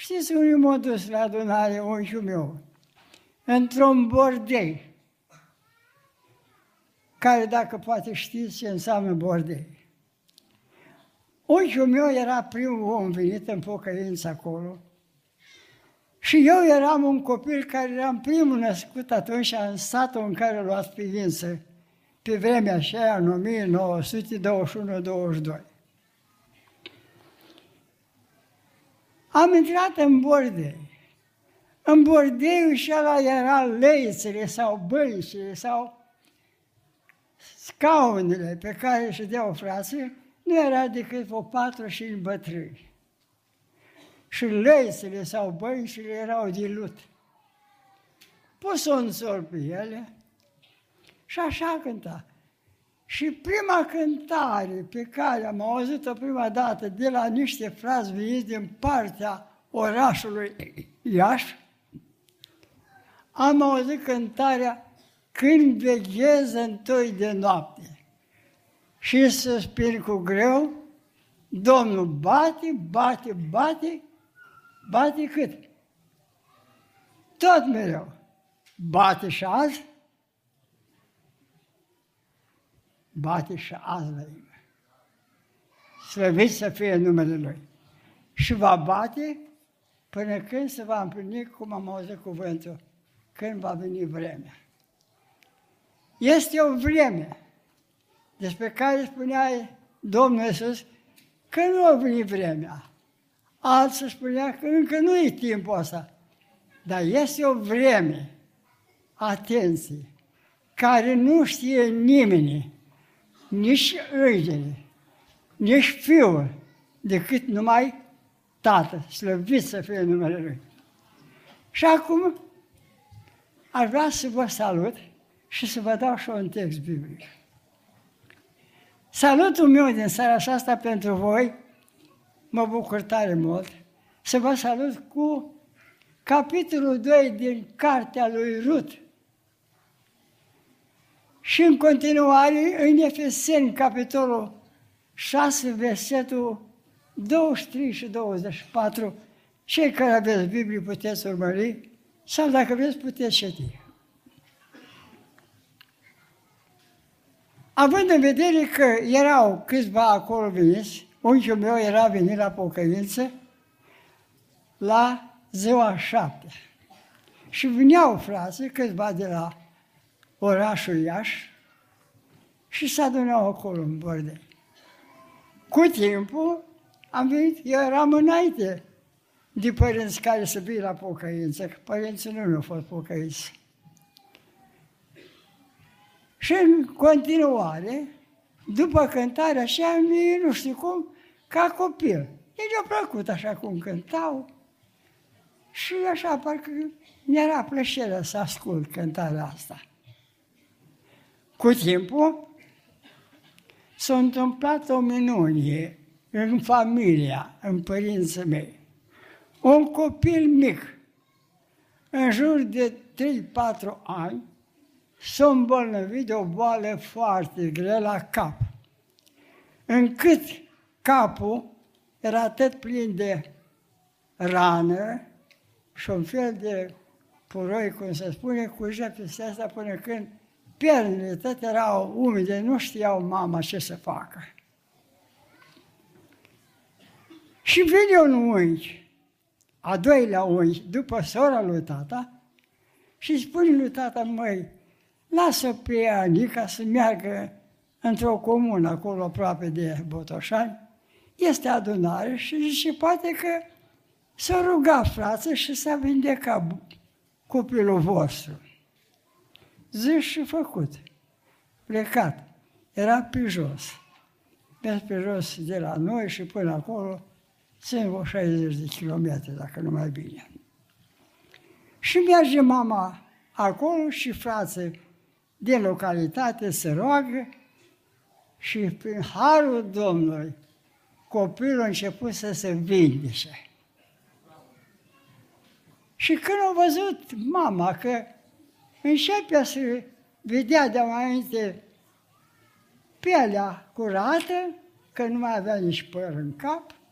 Știți unde m-a dus la adunare unchiul meu? Într-un bordei, care, dacă poate știți ce înseamnă bordei. Unchiul meu era primul om venit în pocăință acolo și eu eram un copil care eram primul născut atunci în satul în care luați privință, pe vremea aceea, în 1921-22. Am intrat în bordei. În bordeiul și ăla era leițele sau băicile sau scaunele pe care ședeau frații, nu era decât o 4-5 bătrâni. Și leițele sau băicile erau de lut. Pus un sol pe ele și așa cânta. Și prima cântare pe care am auzit-o prima dată de la niște frați veniți din partea orașului Iași, am auzit cântarea Când veghez întoi de noapte și suspin cu greu, Domnul bate, bate, bate, bate cât? Tot mereu. Bate și azi, bate și azi la inimă. Slăvit să fie numele Lui. Și va bate până când se va împlini, cum am auzit cuvântul, când va veni vremea. Este o vreme despre care spunea Domnul Iisus că nu a venit vremea. Alții spunea că încă nu e timpul ăsta. Dar este o vreme, atenție, care nu știe nimeni, nici îngerii, nici Fiul, decât numai Tatăl, slăvit să fie numele Lui. Și acum aș vrea să vă salut și să vă dau și un text biblic. Salutul meu din seara aceasta pentru voi, mă bucur tare mult, să vă salut cu capitolul 2 din cartea lui Rut. Și în continuare, în Efeseni, capitolul 6, versetul 23 și 24, cei care aveți Biblie puteți urmări, sau dacă vreți puteți citi. Având în vedere că erau câțiva acolo veniți, unchiul meu era venit la pocăință la ziua 7. Și veneau frații, câțiva de la orașul Iași, și se adunau acolo în bordei. Cu timpul am venit, eu eram înainte de părinți care să fie la pocăință, că părinții nu mi-au fost pocăiți. Și în continuare, după cântarea așa, mie nu știu cum, ca copil. Mi-a plăcut așa cum cântau și așa parcă mi-era plăcerea să ascult cântarea asta. Cu timpul s-a întâmplat o minune în familia, în părinții mei. Un copil mic, în jur de 3-4 ani, s-a îmbolnăvit de o boală foarte grea la cap, încât capul era atât plin de rană și un fel de puroi, cum se spune, cu peste asta până când piernele tot erau umede, nu știau mama ce să facă. Și vine un unchi, a doilea unchi, după sora lui tata, și spune lui tata, măi, lasă pe Anica să meargă într-o comună acolo aproape de Botoșani, este adunare și zice, poate că s-a rugat frață și s-a vindecat copilul vostru. Zis și făcut. Plecat. Era pe jos. Mers pe jos de la noi și până acolo, sunt vreo 60 de kilometri, dacă nu mai bine. Și merge mama acolo și frații din localitate se roagă și prin harul Domnului copilul a început să se vindece. Și când a văzut mama că începea să vedea de mai înainte pielea curată, că nu mai avea nici păr în cap,